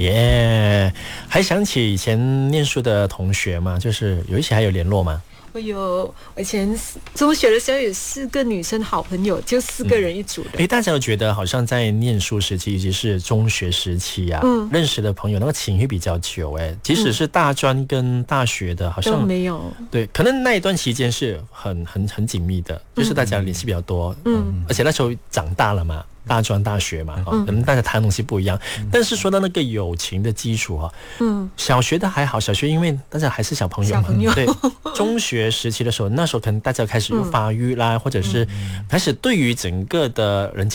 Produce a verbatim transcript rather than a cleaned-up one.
耶、yeah, 还想起以前念书的同学吗？就是有一些还有联络吗？ 我有，我以前中学的时候有四个女生好朋友，就四个人一组的。 哎、嗯，大家有觉得好像在念书时期，尤其是中学时期啊，嗯，认识的朋友那个情谊比较久。哎，即使是大专跟大学的，好像都没有。 对，可能那一段期间是很很很紧密的，就是大家联系比较多。嗯，嗯而且那时候长大了嘛。大专大学嘛，可能大家谈的东西不一样，嗯、但是说到那个友情的基础哈，嗯，小学的还好，小学因为大家还是小朋友嘛， 朋友对，中学时期的时候，那时候可能大家开始有发育啦，嗯、或者是开始对于整个的人际